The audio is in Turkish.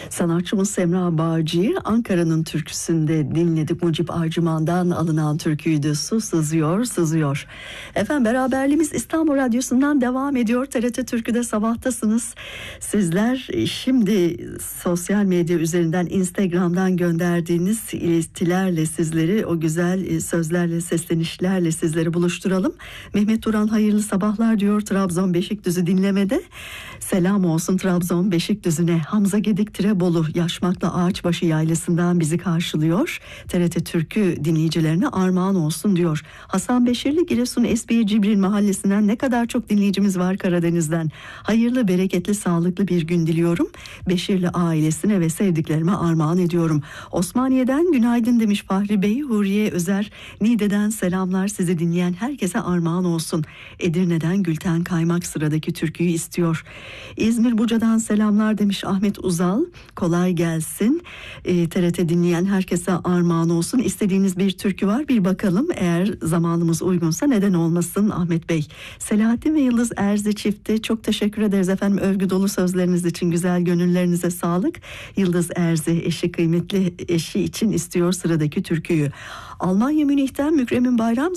Sanatçımız Semra Bağcı'yı Ankara'nın türküsünde dinledik. Mucip Arcıman'dan alınan türküydü. Su sızıyor, sızıyor. Efendim, beraberliğimiz İstanbul Radyosu'ndan devam ediyor. TRT Türkü'de sabahtasınız. Sizler şimdi sosyal medya üzerinden, Instagram'dan gönderdiğiniz iletilerle sizleri, o güzel sözlerle, seslenişlerle sizleri buluşturalım. Mehmet Turan hayırlı sabahlar diyor Trabzon Beşikdüzü dinlemede. Selam olsun Trabzon Beşikdüzü'ne. Hamza Gedik Tirebolu Yaşmaklı Ağaçbaşı Yaylası'ndan bizi karşılıyor. TRT Türkü dinleyicilerine armağan olsun diyor. Hasan Beşirli Giresun Esbiye Cibril Mahallesi'nden ne kadar çok dinleyicimiz var Karadeniz'den. Hayırlı, bereketli, sağlıklı bir gün diliyorum. Beşirli ailesine ve sevdiklerime armağan ediyorum. Osmaniye'den günaydın demiş Fahri Bey. Huriye Özer Niğde'den selamlar, sizi dinleyen herkese armağan olsun. Edirne'den Gülten Kaymak sıradaki türküyü istiyor. İzmir Buca'dan selamlar demiş Ahmet Uzal. Kolay gelsin. TRT dinleyen herkese armağan olsun. İstediğiniz bir türkü var, bir bakalım. Eğer zamanımız uygunsa neden olmasın Ahmet Bey. Selahattin ve Yıldız Erzi çifti, çok teşekkür ederiz efendim övgü dolu sözleriniz için. Güzel gönüllerinize sağlık. Yıldız Erzi eşi, kıymetli eşi için istiyor sıradaki türküyü. Almanya Münih'ten Mükremin Bayram